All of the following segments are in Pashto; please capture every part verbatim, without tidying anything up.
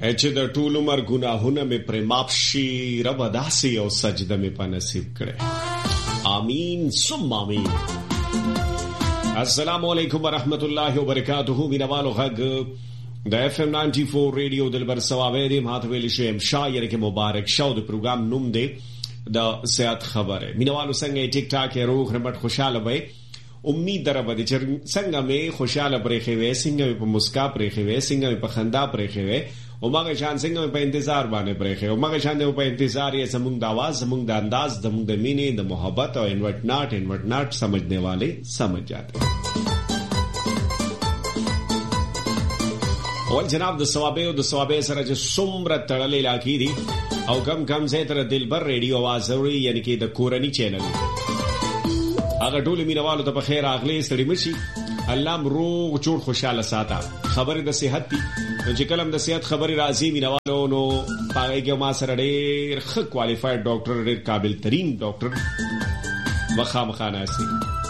چې د ټول عمر ګناهونه مې پر معاف شي رب داسې او سجده مې په نصیب کړې آمین ثم آمین. السلام علیکم ورحمت الله وبرکاتہ. مینوالو غږ د اف ام نائنٹی فور ریډیو دلبر ثوابه دې ماته ویل شم شاعر کې مبارک شو. د پروګرام نوم دی د صحت خبره. مینوالو څنګه ټیک ټاک روغ رمټ خوشاله وي. امید دربه چې څنګه مې خوشاله پرېخې وې څنګه په مسکا پرېخې وې څنګه په خندا پرېخې وې او ماګه شان څنګه په انتظار باندې پرېخې او ماګه شان په انتظار یې زمونږ د आवाज زمونږ د انداز زمونږ د مینې د محبت او انورټ ناٹ انورټ ناٹ سمجھنے والے سمجھ جاتے. اول جناب د ثوابه او د ثوابه سره چې څومره تړلې لاکی دي او کم کم زه تر دلبر ریډیو आवाज اوري یعنی کې د کورنی چینل هغه ټول مینوالو ته په خیر اغلی سړی مشي الله روغ جوړ خوشاله ساته. خبره د صحت دي چې کلم د صحت خبري راځي مینوالو نو پاره کې ما سره ډېر ښه کوالیفاید ډاکټر ډېر قابل ترين ډاکټر مخامخانه سي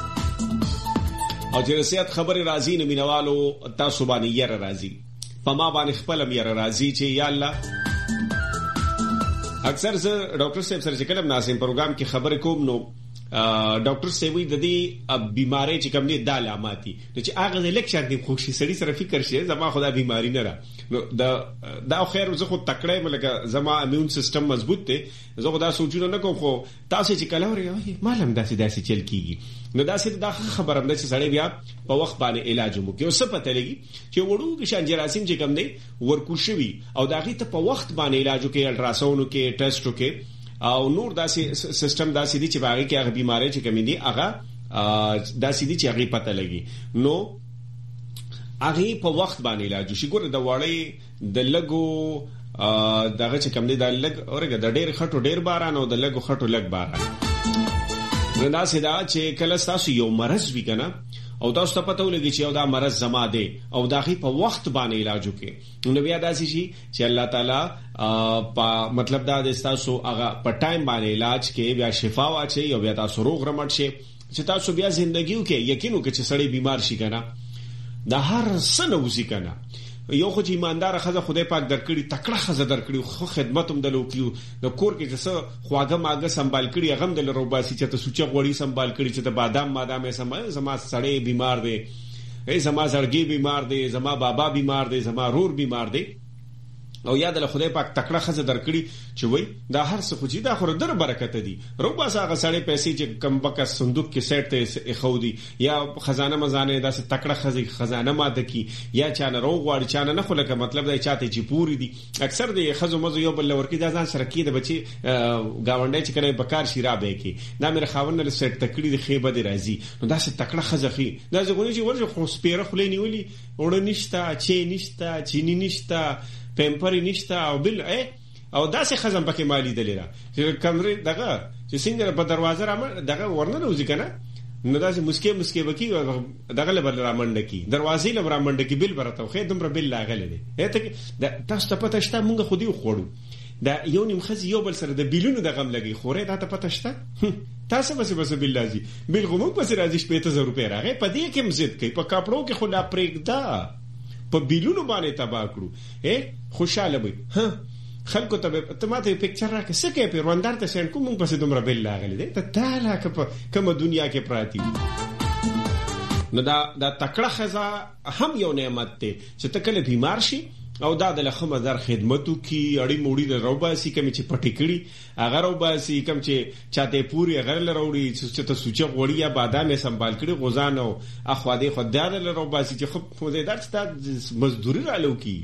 او چې صحت خبري راځي نو مینوالو تاسو باندې یې راځي په ما باندې خپل مې راځي چې یا الله اکثر زه ډاکټر صاحب سره چې کلم ناسم پروګرام کې خبرې کوم نو ډاکټر سیوی د دې بیماری چې کوم دي د علاماتي چې هغه د لیکچر دی خوشي سړی سره فکر شي زما خدا بیماری نه را نو دا دا خیر زه خو تکړه ملګه زما امون سیستم مضبوط دی زه خدا سوچونه نه کوم خو تاسو چې کلوري معلوم داسې داسې چل کیږي نو داسې دا خبره هم ده چې سړی بیا په وخت باندې علاج مو کوي او څه پته لګي چې وړو کې شان جراثیم چې کوم دی ورکو شوی او دا غي ته په وخت باندې علاج کوي الټراساوند کې ټیسټ کوي او نور داسې سیستم داسې دي چې باغی کې هغه بیماری چې کمی دي هغه داسې دي چې هغه پته لګي نو هغه په وخت باندې علاج شي. ګوره د وړي د لګو دغه چې کم دي د لګ اورګه د ډېر خټو ډېر باران او د لګو خټو لګ باران رندا سدا چې کله تاسو یو مرز وی کنه او تاسو ته پته ولګي چې یو دا مرز زما دی او داغي په وخت باندې علاج وکړي نو بیا داسې شي چې الله تعالی په مطلب دا د تاسو هغه په ټایم باندې علاج کې بیا شفا واچي او بیا تاسو روغ رمټ شي چې تاسو بیا ژوندۍ کې یقین وکړي چې سړی بیمار شي کنه د هر سنه وځي کنه یو خو چې ایماندار خزه خدای پاک درکړي تکړه خزه درکړي خو خدمت هم دلو کیو د کور کې څه خواګه ماګه سنبال کړي غم دل روباسي چې ته سوچه غوړی سنبال کړي چې د بادام مادام سم زما سړی بیمار دی ای زما زړګي بیمار دی زما بابا بیمار دی زما رور بیمار دی او یاد له خدای پاک تکړه خزه درکړي چې وای دا هر څه خو چې دا خو در برکت دي روباسه هغه سړی پیسې چې کم بکه صندوق کې سیټ ته خودي یا خزانه مزانه داسې تکړه خزه خزانه ماده کی یا چانه روغ واړي چانه نه خو لکه مطلب دا چاته چې پوری دي اکثر د خزو مزو یو بل ورکی دا ځان سره کې د بچي گاونډي چې کله بکار شیرابه کی دا مې خاوند له سیټ تکړه د خيبه دی راځي نو داسې تکړه خزه خي دا ځګونی چې ورته خو سپیره خلې نیولي وړ نشتا چې نشتا چینی نشتا پمپری نشتا او بل او داسې خزم پکې مالی دلیرا چې کمرې دغه چې څنګه په دروازه را دغه ورنه روزي کنه نو داسې مسکه مسکه بکی دغه لبر را منډه کی دروازې لبر را منډه کی بل برته خو دمر بل لاغله دي ته تاسو ته پته شته مونږ خو دی خوړو دا یو نیم خزي یو بل سره د بیلونو د غم لګي خوره دا ته پته شته تاسو بس بس بالله جی بل غمو پس راځي شپږ هزار روپے راغې په دې کې مزید کوي په کاپړو کې خو لا پرېګدا په بیلونو باندې تبا کړو اے خوشاله وي ها خلکو ته ته ماته پکچر راکې سکه په روندار ته سین کوم په دومره بل لاغلی دي ته تعالی کپ کوم دنیا کې پراتی نو دا دا تکړه خزا هم یو نعمت ته چې تکله بیمار شي او دا د لخمه در خدمتو کی اړی موړی د روباسي کمی چې پټی کړي اگر روباسي کم چې چاته پوری اگر لروړي چې ته سوچه غوړی یا بادام سنبال کړي غوزان او اخوا دې خدای د روباسي چې خو په دې درته مزدوري رالو کی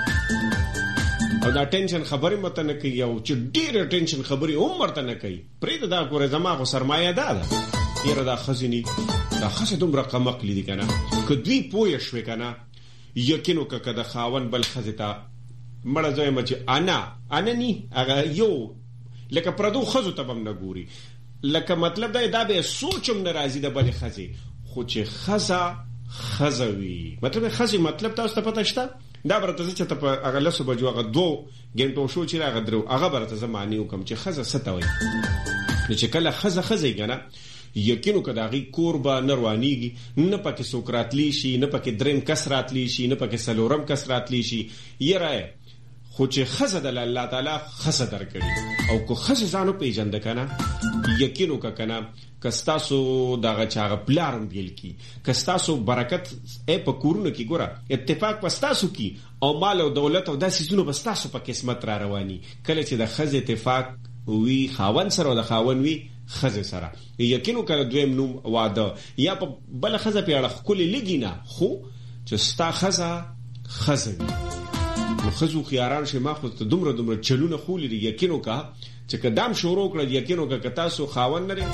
او دا ټینشن خبرې مته نه کوي او چې ډېر ټینشن خبرې عمر ته نه کوي پرې دا کورې زما خو سرمایه ده یره دا خزینی دا خزه دومره قمقلی دي کنه که دوی پوه شوي کنه یقینو که که د خاون بل خزتا مړه زوی مچ انا انا ني هغه یو لکه پردو خزو ته بم نه ګوري لکه مطلب دا دا به سوچم ناراضي د بل خزي خو چې خزا خزوي مطلب خزي مطلب تاسو ته پته شته دا برته چې ته په هغه لسو بجو هغه دو غنټو شو چې هغه درو هغه برته زماني وکم چې خزه ستوي چې کله خزه خزي کنه یقینو که داغی کور با نروانیگی نه پاک سوکرات لیشی نه پاک درم کس رات لیشی نه پاک سلورم کس رات لیشی یه رای خو چې خزه د الله تعالی خزه درکړي او کو خزه ځانو پیژند کنه یقینو کا کنه کستاسو دغه چاغه پلارم بیل کی کستاسو برکت اے په کورونه کې ګوره اتفاق پستاسو کی او مال او دولت او داسې زونه پستاسو په قسمت را رواني کله چې د خزه اتفاق وی خاون سره او د خاون وی خزه سره یقینو کله دویم نوم واده یا په بل خزه پیړه خولي لګینا خو چې ستا خزه خزه نو خزو خياران شي ما خو ته دومره دومره چلونه خولي یقینو کا چې قدم شروع کړ یقینو کا تاسو خاون نه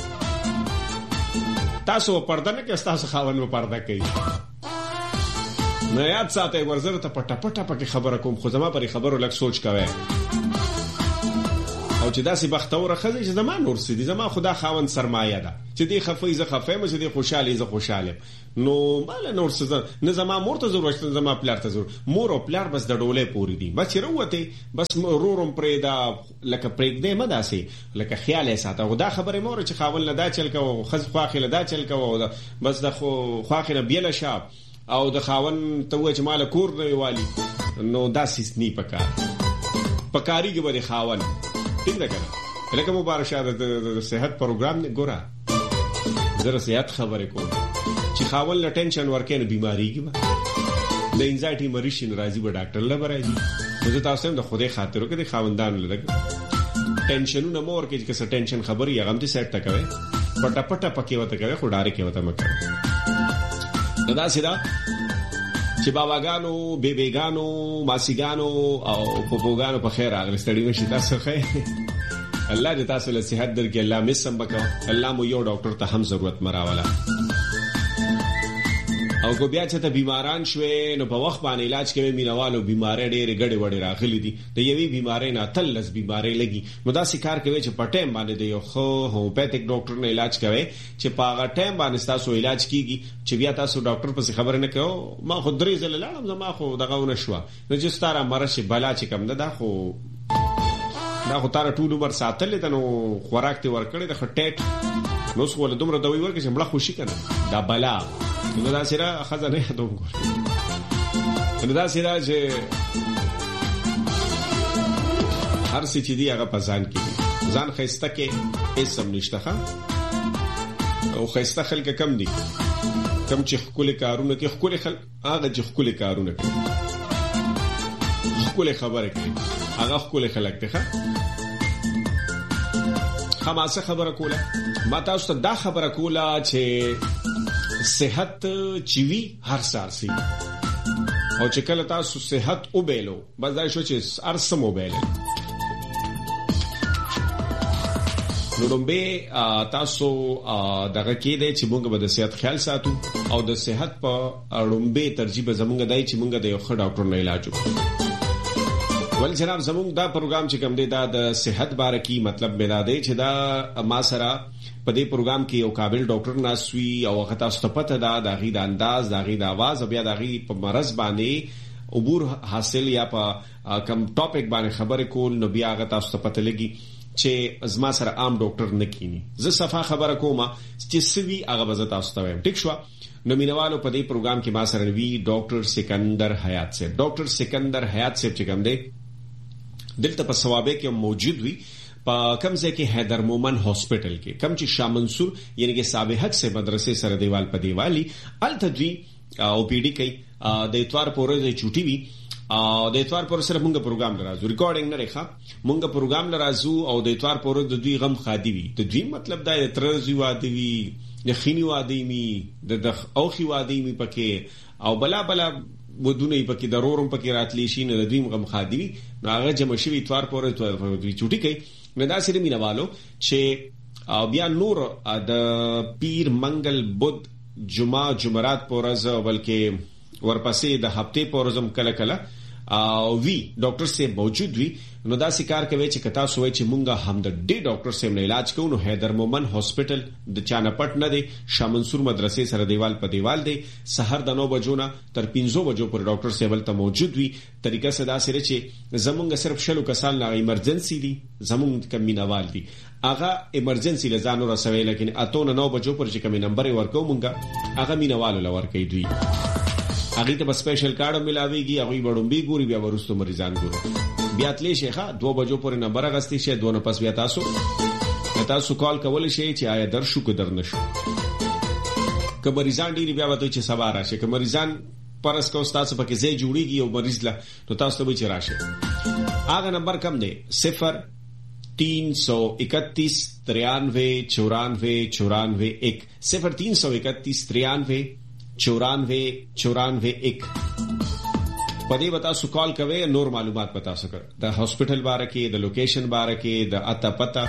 تاسو پرده نه کې تاسو خاون و پرده کوي نه یاد ساتي ورزره ته پټه پټه پکې خبره کوم خو زما پر خبرو لک سوچ کوي او چې داسې بختوره خزه چې زما نور سدي زما خدا خاون سرمایه ده چې دی خفې زه خفې مې چې دی خوشاله زه خوشاله نو مال نور څه نه زما مور ته ضرورت زما پلار ته ضرورت مور او پلار بس د ډولې پوری دي بس وروته بس رورم پرې دا لکه پرېګ دې مداسي لکه خیال یې ساته خدا خبره مور چې خاون لدا چل کو خز خواخه لدا چل کو بس د خواخه بیل شاب او د خاون ته و چې مال کور نه والی نو داسې نی پکار پکاري کې به خاون ٹھیک ده کنه لکه مبارک شه د صحت پروګرام نه ګورا زره صحت خبره کوم چې خاول له ټینشن ورکې نه بیماری کې د انزایټي مریض شي راځي به ډاکټر له راځي زه تاسو هم د خوده خاطر کې د خاوندان لږ ټینشنونه مور کې چې څه ټینشن خبري هغه ته سیټ تکوي پټه پټه پکې وته کوي خو ډارې کې وته مکه دا سیدا چې باباګانو بیبيګانو ماسيګانو او پوپوګانو په خیر راغلی ستړي وشي تاسو خیر الله دې تاسو له صحت درکې الله مې سم وکړه الله مو یو ډاکټر ته هم ضرورت مراوله او کو بیا چې ته بیماران شوي نو په وخت باندې علاج کوي مینوالو بیماری ډېرې ګډې وډې راغلي دي د یوې بیماری نه تلس بیماری لګي نو دا سکار کوي چې په ټیم باندې د یو خو هومیوپیتھیک ډاکټر نه علاج کوي چې په هغه ټیم باندې تاسو علاج کیږي چې بیا تاسو ډاکټر پسې خبر نه کوو ما خو درې ځله لاړم زما خو دغه ونه شو نو چې ستاره مرشه بلا چې کم نه دا خو دا خو تار ټول عمر ساتل ته نو خوراک ته ورکړې د خټټ نو څو له دومره دوی ورکې چې مړه خوشي کنه دا بلا نو دا سره خزانه یادوم ګور نو دا سره چې هر څه چې دی هغه پزان کې ځان خيسته کې اسم نشته او خيسته خلک کم دي کم چې خپل کارونه کې خپل خلک هغه چې خپل کارونه کوي خپل خبره کوي هغه خپل خلک ته خماسه خبره کوله ما تاسو ته دا خبره کوله چې صحت چوي هر سار سي او چې کله تاسو صحت او بیلو بس دا شو چې ارسم موبایل نو رومبه تاسو دغه کې دی چې موږ به د صحت خیال ساتو او د صحت په رومبه ترجیح زمونږ دای چې موږ د یو ښه ډاکټر نه علاج وکړو ول جناب زمونږ دا پروګرام چې کوم دی دا د صحت باره کې مطلب ملا دی چې دا ما سره په دې پروګرام کې یو قابل ډاکټر ناسوي او هغه تاسو ته پته ده د غي د انداز د غي د आवाज او بیا د غي په مرز باندې عبور حاصل یا په کم ټاپک باندې خبرې کول نو بیا هغه تاسو ته پته لګي چې ازما سره عام ډاکټر نه کینی زه صفه خبره کوم چې سوي هغه به تاسو ته وایم ټیک شو نو مینوالو په دې پروګرام کې ما سره وی ډاکټر سکندر حیات صاحب ډاکټر سکندر حیات صاحب چې کوم دی دلته په ثوابه کې موجود وي په کم ځای کې حیدر مومن هاسپټل کې کم چې شاه منصور یعنی کې سابحق سے مدرسې سره دیوال په دیوالي ال تدوی او پی ډی کوي د اتوار پورې چوټي وي او د اتوار پورې سره موږ پروګرام لرازو ریکارډینګ نه ریخه موږ پروګرام لرازو او د اتوار پورې د دوی غم خادي وي د دوی مطلب دا ترزي وادي وي د خینی وادي می د اوخي وادي می پکې او بلا بلا ودونه پکې ضرورم پکې راتلی شي نه د دوی غم خادي وي نو هغه جمع شوی اتوار پورې دوی چوټي کوي نو دا سره مینوالو چې بیا نور د پیر منګل بود جمعه جمعرات پورز بلکې ورپسې د هفته پورزم کله کله او وی ډاکټر سه موجود وي نو دا سکار کوي چې کتا سوې چې مونږه هم د ډي ډاکټر سه علاج کوو نو حیدر مومن هاسپټل د چانپټ نه دی شاه منصور مدرسې سره دیوال په دیوال دی سحر د نو بجو نه تر پنځه بجو پر ډاکټر سه ولته موجود وي طریقه صدا سره چې زمونږ صرف شلو کسان نه ایمرجنسي دي زمونږ کم مینوال دي اغه ایمرجنسي لزانو رسوي لیکن اته نو بجو پر چې کوم نمبر ورکو مونږه اغه مینوالو لور کوي دوی هغه ته سپیشل کارت ملاويږي هغه وړومبي ګوري بیا ورستو مریضان ګوري بیا تلې شي ښه دوه بجو پورې نمبر غستې شي دوه نه پس بیا تاسو تاسو کال کول شي چې آیا در شو که در نشو. که مریضان ډیری بیا وته چې سبا راشي، که مریضان پرس کو تاسو پکې ځای جوړیږي او مریض لا نو تاسو ته به چې راشي. هغه نمبر کم دی صفر تین سو اکتیس ترانوے چورانوے چورانوے ایک صفر تین سو اکتیس ترانوے چورانوے چورانوے ایک. پدې وتا سو کال کوي نور معلومات پتا سکه د هاسپټل باره کې د لوکیشن باره کې د اتا پتا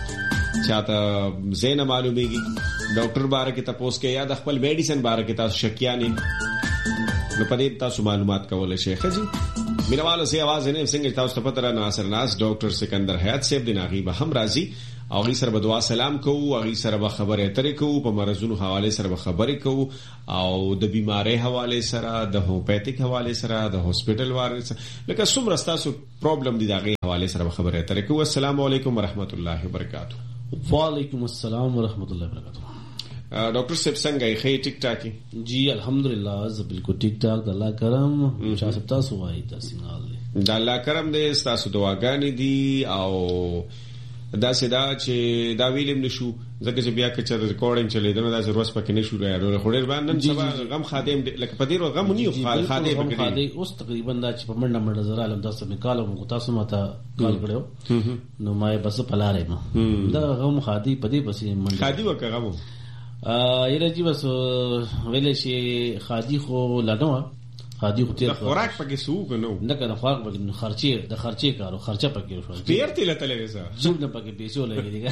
چاته زین معلومیږي ډاکټر باره کې تاسو کې یا د خپل میډیسن باره کې تاسو شکیانه نو پدې تاسو معلومات کولای شئ. خجی مینوالو سي आवाज نه څنګه تاسو ته پته را ناصر ناس ډاکټر سکندر حیات صاحب د ناغي به هم راضي او غي سره به دعا سلام کوو او غي سره به خبره اترې کوو په مرزونو حواله سره به خبرې کوو او د بیماری حواله سره د هومیوپیتیک حواله سره د هاسپټل واره سره لکه څومره تاسو پرابلم دي دغه حواله سره به خبره اترې کوو. السلام علیکم ورحمت الله وبرکاتہ. وعلیکم السلام ورحمت الله وبرکاتہ. ډاکټر صاحب څنګه یې ټیک ټاک جی الحمدلله زه بالکل ټیک ټاک د الله کرم شاه صاحب تاسو وایي تاسو نه د الله کرم دې تاسو دعاګانې دي او دا سدا چې دا ویلم نشو ځکه چې بیا کچر ریکارډینګ چلی دا د ضرورت پکې نشو راځي خوري باندې سبا غم خادم لکه پدیر غم نیو خادم پکې اوس تقریبا دا چې په منډه منډه زرا علم تاسو مې کال مو تاسو ماته کال کړو نو ما بس پلاره ما دا غم خادي پدې پسې منډه خادي وکړه غم ا یره جی بس ویلې شي خادي خو لګوا خادي خو تیر خوراک پکې سوق نو نه کنه خوراک پکې خرچي د خرچي کارو خرچه پکې شو پیر تل تلې وسه زوب نه پکې پیسو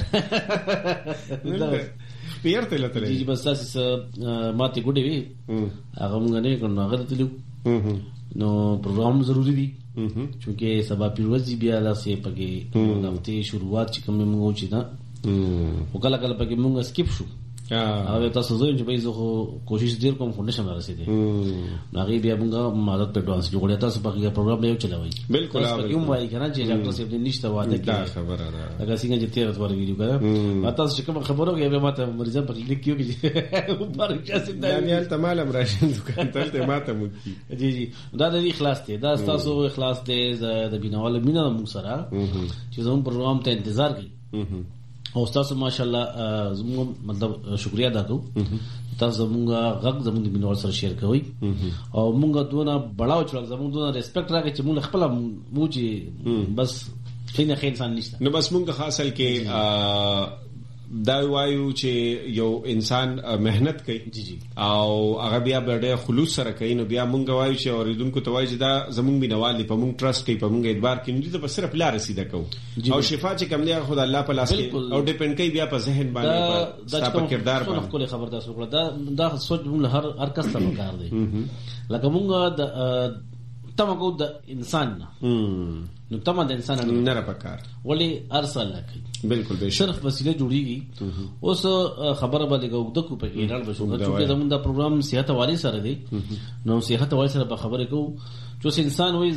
لګي دي پیر تل تلې جی بس تاسو ماته ګډي وي هغه مونږ نه کړو هغه تلو نو پروګرام ضروری دي چونکه سبا پیروزي بیا لاسه پکې نوته شروعات چې کوم مونږ چې دا وکړه کله پکې مونږ سکیپ شو هغه تاسو زه چې به زه کوشش ډیر کوم خو نشم رسیدي نو هغه بیا موږ مدد په ډانس جوړه تاسو په پروګرام یو چلوي بالکل یو وایي کنه چې ډاکټر صاحب دې نشته واده کې خبره را هغه څنګه چې تیر ور ویډیو کړه تاسو چې کوم خبرو کې به ماته مریضان په لیک کیو کې مبارک شه دانیال تمام راشن دکان ته ماته مو جی جی دا د اخلاص ته دا تاسو اخلاص ته د بیناول مینا موږ سره چې زموږ پروګرام ته انتظار کوي او تاسو ماشاءالله زموږ مطلب شکریا ادا کوو تاسو زموږ غږ زموږ د بینول سره شیر کوئ او موږ دونه بڑاو چې زموږ دونه ریسپیکټ راکړي چې موږ خپل مو چې بس خینه خین انسان نشته نو بس موږ خاصل کې دا وایو چې یو انسان مهنت کوي جی جی او هغه بیا ډېر خلوص سره کوي نو بیا مونږ وایو چې اوریدونکو ته وایي چې دا زمونږ بینوالي په مونږ ټرست کوي په مونږ اعتبار کوي نو دې په صرف لا رسیده کوو او شفا چې کوم دی خدای الله په لاس کې او ډیپند کوي بیا په ذهن باندې دا په کردار باندې خپل خبر تاسو کړه دا دا سوچ مونږ هر هر کس ته کار دی لکه مونږ د تمګو د انسان نو تمه د انسان نه را پکار ولی ارسل لکه بالکل به صرف وسیله جوړیږي اوس خبره باندې کوو د کو په کې راځو چې زموږ د پروګرام صحت والی سره دی نو صحت والی سره په خبره کوو چې انسان وایي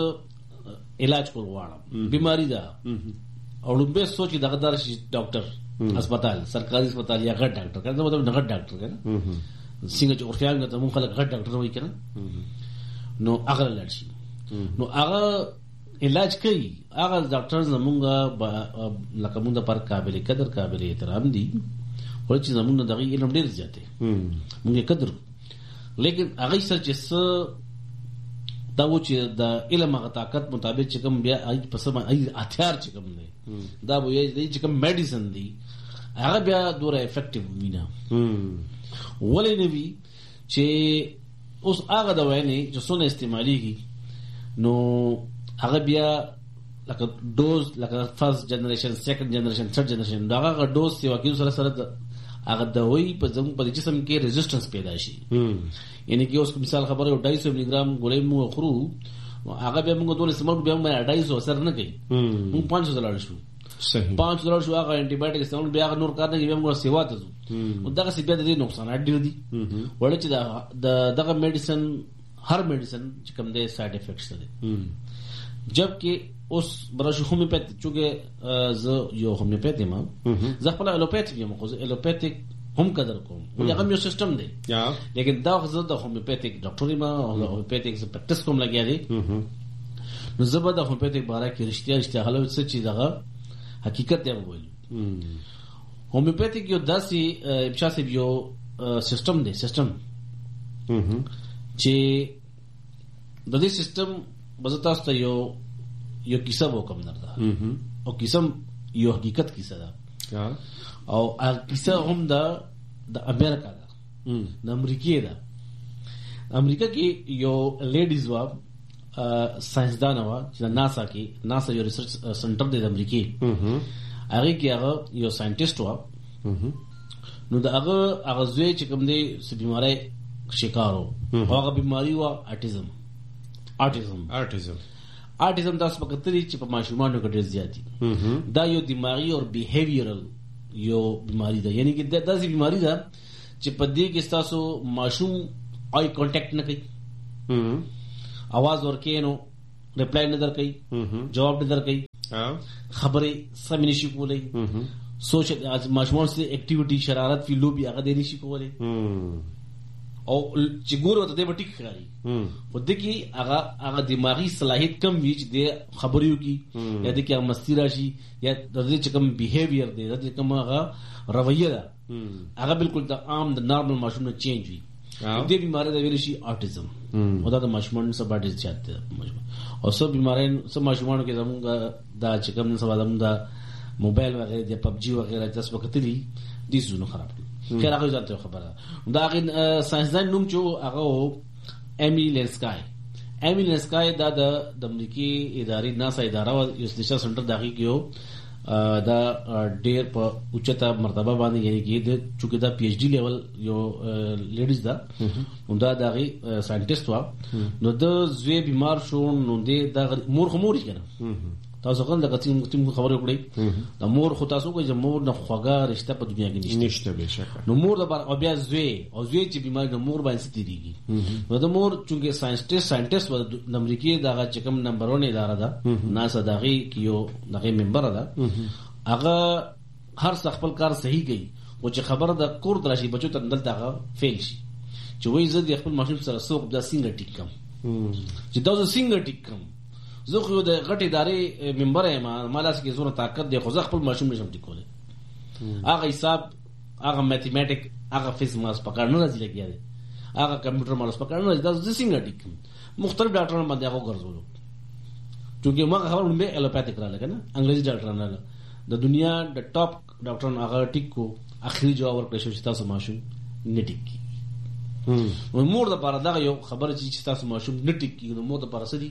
ز علاج کول غواړم بیماری ده او نو به سوچي دغه دار شي ډاکټر هسپتال سرکاري هسپتال یا غټ ډاکټر کنه مطلب نه غټ ډاکټر کنه څنګه چې اورتیاګ نه ته مونږ خلک غټ ډاکټر وایي کنه نو هغه لړشي نو هغه علاج کوي هغه ډاکټر زمونږه لکه مونږ د پر قابل قدر قابل احترام دي ولې چې زمونږ دغه علم ډیر زیاته مونږ قدر لیکن هغه سره چې دا و چې د علم هغه طاقت مطابق چې کوم بیا ای پسمه ای هتیار چې کوم دی دا به یې چې کوم میډیسن دی هغه بیا دوره افیکټیو وینا ولې نه وی چې اوس هغه د وینې چې څونه استعماليږي نو هغه بیا لکه ډوز لکه فرست جنریشن سیکنډ جنریشن ثرد جنریشن دا هغه ډوز سی واکیو سره سره هغه د وی په زموږ په جسم کې ریزिस्टنس پیدا شي یعنی کې اوس مثال خبره یو ډایس ملي ګرام ګولې مو خورو هغه به موږ ټول استعمال بیا موږ ډایس اثر نه کوي موږ پانچ سو ډالر شو صحیح پانچ ډالر شو هغه انټي بایوټیک استعمال بیا نور کار نه کوي موږ سیوا ته ځو دا څه بیا د نقصانات ډیر دي ولې چې دا دغه میډیسن هر میډیسن چې کوم دي سایډ افیکټس دي جبکې اوس براشو هومیوپیتیک چې زه یو هومیوپیتیک ما زه خپل الوپیتیک یم خو الوپیتیک هم قدر کوم ولې هغه یو سیستم دی لیکن دا خو زه د هومیوپیتیک ډاکټر ما او هومیوپیتیک څخه پریکټس کوم لګیا دي نو زبر د هومیوپیتیک باره کې رښتیا رښتیا حالو څه چې دغه حقیقت دی وایي. هومیوپیتیک یو داسې ابشاسه یو سیستم دی سیستم چې د دې سیستم بزتا ست یو یو کیسه وکم درته او کیسه یو حقیقت کیسه ده او هغه کیسه هم د د امریکا ده د امریکا ده. امریکا کې یو لیډیز وا ساينسدان وا چې ناسا کې ناسا یو ریسرچ سنټر دی د امریکا هغه کې هغه یو ساينټیسټ وا نو دا هغه هغه زوی چې کوم دی س بیماری شکارو هغه بیماری وا اټیزم اټیزم اټیزم اټیزم تاسو په کتري چې په ماشومانو کې ډېر زیاتی دا یو دماغي او بیهیویرل یو بیماری ده یعنی چې دا داسې بیماری ده چې په دې کې تاسو ماشوم آی کانټیکټ نه کوي आवाज ورکې نو ریپلای نه درکې جواب نه درکې خبره سم نشي کولای سوچ از ماشومان سره اکټیویټي شرارت فی لوبي هغه دې نشي کولای او چې ګورو ته دې وټی ښکاری و دې کې هغه هغه دماغي صلاحیت کم وی چې د خبريو کې یا د کې مستی راشي یا د دې چې کوم بیهیویر دی د کوم هغه رویه ده هغه بالکل د عام د نارمل ماشوم نه چینج وي. دې بیماری د ویل شي اټیزم او دا د ماشومان سره باندې زیات ده او سب بیماری سب ماشومان کې زموږ دا چې کوم سبا زموږ د موبایل وغیرہ د پبجي وغیرہ تاسو وخت دي دي زونه خراب خیر هغه ځانته خبره دا هغه ساينسدان نوم چې هغه امی لنسکای امی لنسکای دا د امریکای ادارې ناسا اداره او ریسرچ سنټر دغه کېو دا ډېر په اوچته مرتبه باندې یعنی کې د چونکه دا پی ایچ ډی لیول یو لیډیز دا دا دغه ساينټیسټ وا نو د زوی بیمار شو نو د مور خمور کنه تاسو څنګه د قتیم قتیم خبرې وکړي د مور خو تاسو کوی چې مور نه خوګه رشتہ په دنیا کې نشته نشته به شک نو مور د او بیا زوی او زوی چې بیمار د مور باندې ستېریږي نو د مور چونګه ساينټیسټ ساينټیسټ و د امریکای دغه چې کوم نمبر ون اداره ده ناسا دغه کیو دغه ممبر ده هغه هر څه خپل کار صحیح کوي او چې خبره د کور درشي بچو ته دلته هغه فیل شي چې وایي زه د خپل ماشوم سره سوق د سینګ ټیکم چې دا سینګ ټیکم زه خو د غټي ادارې ممبر یم مالاس کې زونه طاقت دی خو زه خپل ماشوم نشم ټیکولای هغه حساب هغه میتھمیټیک هغه فزیکس ماس پکړ نه راځي لګیا دی هغه کمپیوټر ماس پکړ نه راځي دا د سینګ ټیکم مختلف ډاکټرانو باندې هغه ګرځولو چونکه ما خبر مې الوپاتیک را لګنه انګلیزي ډاکټرانو نه د دنیا د ټاپ ډاکټرانو هغه ټیکو اخري جواب ورکړی شو چې تاسو ماشوم نه ټیکي نو مور د پاره دا یو خبره چې تاسو ماشوم نه ټیکي نو مور د پاره سدي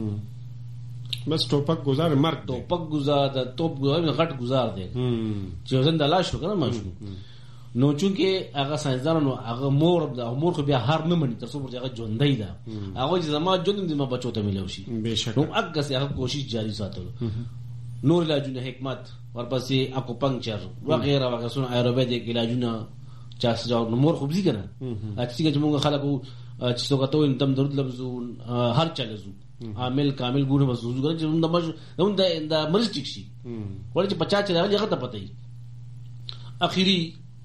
بس ټوپک گزار مرګ ټوپک گزار د توپ گزار غټ گزار دی چې زنده لاش وکړه ماشوم نو چونکه هغه ساينسدانو هغه مور د مور خو بیا هر نه مني تر څو چې هغه ژوندۍ ده هغه چې زما ژوند دې ما بچو ته ملو شي نو هغه څه هغه کوشش جاری ساتلو نور علاجونه حکمت ورپسې اکوپنکچر وغیرہ وغیرہ سن ایروبیدیک علاجونه چاس جوړ نو مور خوب دي کنه اته چې موږ خلکو چې څنګه ته تم درود لفظو هر چاله زو عامل کامل ګونه مسوز غره چې د مج د د مرز ټیک شي ولې چې پچا چې راځي هغه ته پته ای اخیری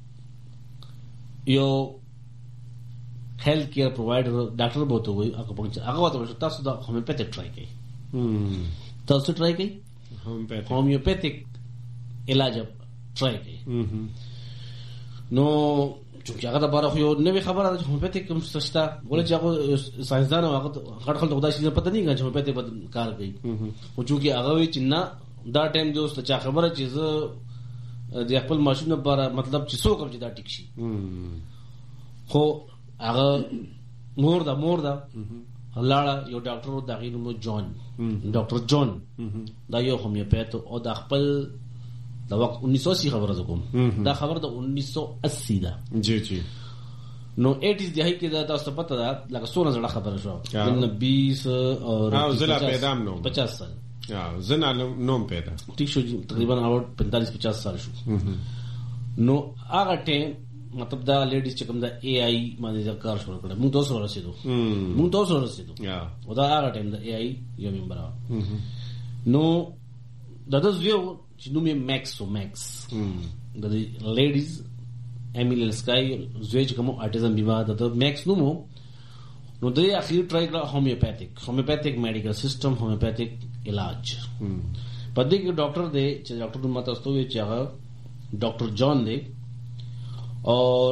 یو هیلث کیر پرووایډر ډاکټر بوته وي هغه پنځه هغه وته تاسو د هومیوپیتیک ټرای کوي تاسو ټرای کوي هومیوپیتیک علاج ټرای کوي نو چې هغه د بارخ یو نوې خبره ده چې هومیوپیتیک کوم څه شته ولې چې هغه ساينسدان هغه غټ خلک خدای شي پته نه کوي چې هومیوپیتیک کار کوي او چې هغه وی چې نه دا ټایم دوست چې خبره چې زه د خپل ماشوم لپاره مطلب چې څوک هم چې دا ټیک شي خو هغه مور دا مور دا لاړه یو ډاکټر و دغه نوم جون ډاکټر جون دا یو هومیوپیت او د خپل دا وخت انیس سو اسی خبره کوم دا خبره د انیس سو اسی دا جی جی نو اٹھائیس دهائی کې دا تاسو پته ده لکه سونه زړه خبره شو د بیس اور زلا پیدا نو پچاس سال یا زنا نوم پیدا ٹھیک شو تقریبا اور پینتالیس پچاس سال شو نو هغه ټیم مطلب دا لیډیز چې کوم دا ای آی باندې کار شروع کړ موږ تاسو رسیدو موږ تاسو رسیدو یا او دا هغه ټیم دا ای آی یو ممبر نو دا د زیو چې نوم یې ماکس او ماکس د لیډیز امیل سکای زوی چې کوم اټیزم بیمار ده ماکس نوم نو د اخیر ټرای کړ هومیوپیتھیک هومیوپیتھیک میډیکل سیستم هومیوپیتھیک علاج پدې کې ډاکټر دی چې ډاکټر ماته استوي چې هغه ډاکټر جان دی اور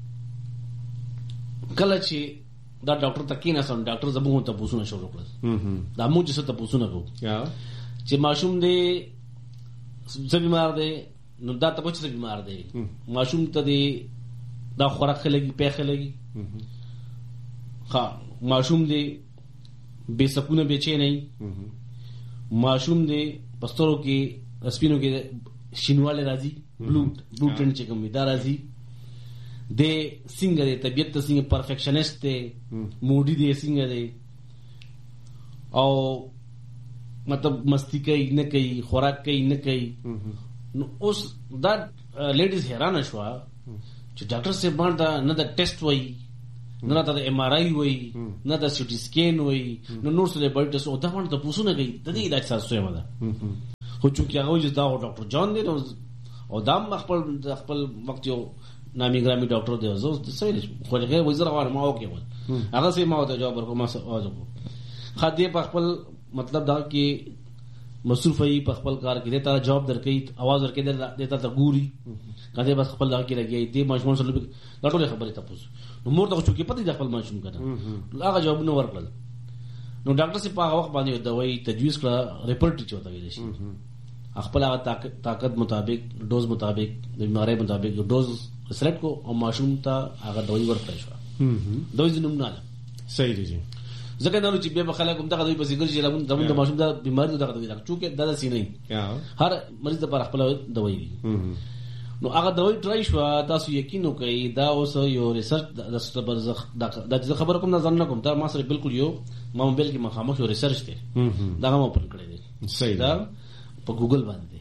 کله چې دا ډاکټر تکینه سم ډاکټر زبون ته پوښتنه شروع کړه دا مو چې څه ته پوښتنه کو چې ماشوم دی څه بیمار دی نو دا ته پوښتنه بیمار دی ماشوم ته دی دا خوراک خلګي پیخه لګي ها ماشوم دی بے سکونه بے چین نه ماشوم دی پسترو کې سپینو کې شینواله راځي بلو بلو ټن چې کوم دا راځي د څنګه د طبيعت څنګه پرفیکشنست دی موډي دی څنګه دی او مطلب مستی کوي نه کوي خوراک کوي نه کوي نو اوس دا لیډیز حیران شو چې ډاکټر صاحب باندې نه د ټیسټ وای نه د ایم آر آی وای نه د سی ټي سکین وای نو نور څه د بلډ ټیسټ او دا باندې تاسو نه کوي د دې علاج تاسو یې مده خو چې هغه چې دا ډاکټر جان دی او دا خپل خپل وخت یو نامي ګرامي ډاکټر دی زه څه ویل خو هغه وزره غواړم ما وکړ هغه سي ما ته جواب ورکوم ما اوازو خدای په خپل مطلب دا کې مصروف ای په خپل کار کې دیتا جواب درکې आवाज ورکې دیتا ته ګوري کله بس خپل دا کې لګي دې ماشومان سره دا ټول خبره تاسو نو مور ته چې کې پته د خپل ماشوم کنه هغه جواب نو ورکړل نو ډاکټر سي په هغه وخت باندې دوايي تجویز کړه ریپورټ چوتا ویل شي خپل هغه طاقت مطابق ډوز مطابق د بیماری مطابق ډوز سلیکټ کو او ماشوم ته هغه دوايي ورکړل شو دوی نوم نه صحیح دي ځکه نو چې به خلک هم دغه دوی په ذکر چې لمون د ماشوم د بیماری دغه دوی راځي چې دا داسې نه هر مریض لپاره خپل دوايي وي نو هغه دوايي ټرای شو تاسو یقین وکړئ دا اوس یو ریسرچ د برزخ د خبر کوم نه ځان نه کوم دا ما سره بالکل یو ما موبایل کې مخامخ یو ریسرچ دی دا ما اوپن کړی دی صحیح دا په ګوګل باندې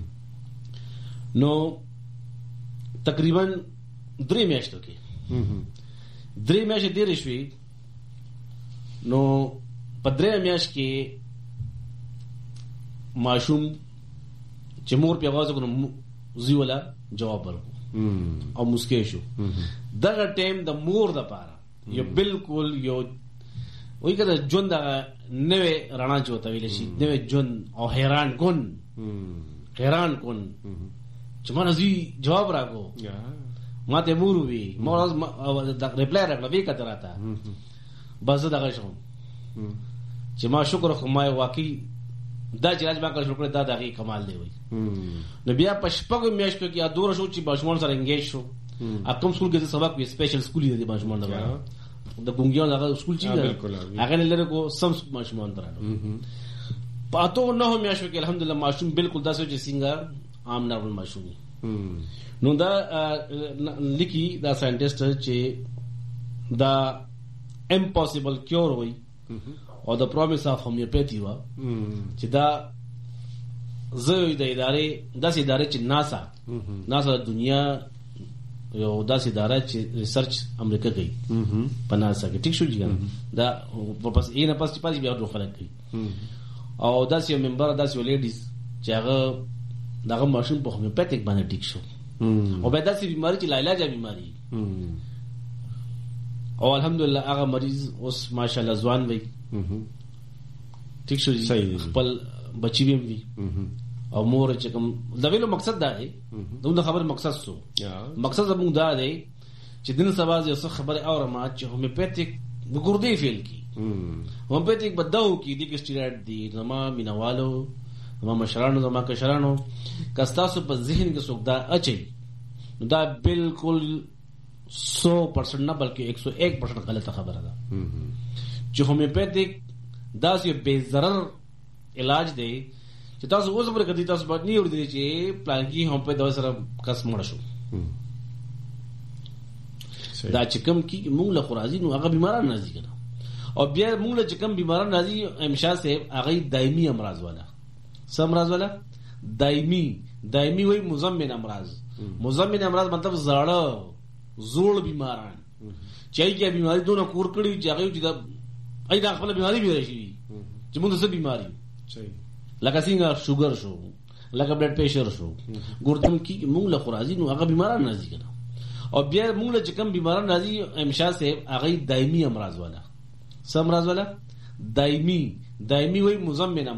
نو تقریبا درې میاشتو کې درې میاشتې ډېرې شوې نو په درې میاشت کې ماشوم چې مور په आवाज وکړو زی ولا جواب ورکړو او مسکې شو دغه ټیم د مور د پاره یو بالکل یو وای کده جون دا نوې رڼا چوتا ویل شي نوې جون او حیران کون حیران کون چې مونږ زی جواب راکو ما ته مور وی مور د ریپلای راکړه وی کته راته بس دغه شوم چې ما شکر خو ما واقعي دا چې راځه ما کړ شکر دا دغه کمال دی وای نو بیا په شپږ میاشتو کې ادور شو چې باشمون سره انګیج شو اکم سکول کې سبق وی سپیشل سکول دی باشمون دا د ګونګیان هغه سکول چې هغه لره کو سم باشمون درانو پاتو نه میاشتو کې الحمدلله ماشوم بالکل داسې چې څنګه عام نارمل ماشوم نو دا لیکي دا ساينټیسټ چې دا impossible cure وي او د پرومیس اف هومیوپیتھی وا چې دا زوی د ادارې داسې ادارې چې ناسا ناسا د دنیا یو داسې اداره چې ریسرچ امریکا کوي په ناسا کې ټیک شو جی دا پس یې نه پس چې پاتې بیا ډول خلک کوي او داسې یو ممبر داسې یو لیډیز چې هغه دغه ماشوم په هومیوپیتھیک باندې ټیک شو او به داسې بیماری چې لاعلاجه بیماری او الحمدلله هغه مریض اوس ماشاءالله ځوان وي ټیک شو خپل بچی به وي او مور چې کوم دا ویلو مقصد دا دی دا خبر مقصد سو مقصد زموږ دا دی چې دین سبا یو څه خبره اورم چې هومیوپیتھیک وګردي فیل کی هومیوپیتھیک بداو کی د سټیراید دی زما مینوالو زما مشرانو زما کشرانو کستاسو په ذهن کې څوک دا اچي دا بالکل سو پرسنٹ نہ بلکہ ایک سو ایک پرسنٹ غلط خبر ہے جو ہومیوپیتھک دا سی بے ضرر علاج دے چې تاسو اوس پر کدی تاسو باندې اور دي چې پلان کې هم په دا سره کس مړ شو دا چې کوم کې موږ له خرازي نو هغه بیماران نازي کنه او بیا موږ له چې کوم بیماران نازي امشا صاحب هغه دایمي امراض والا سم امراض والا دایمي دایمي وای مزمن امراض مزمن امراض مطلب زړه زوړ بیماران چې هغه بیماری دونه کور کړی چې هغه چې دا اې دا خپل بیماری به راشي چې موږ څه بیماری صحیح لکه څنګه شوګر شو لکه بلډ پریشر شو ګردم کې موږ له خرازي نو هغه بیماران نازي کنه او بیا موږ له چې کوم بیماران نازي امشا صاحب هغه دایمي امراض والا سم راز والا دایمي دایمي وای مزمنه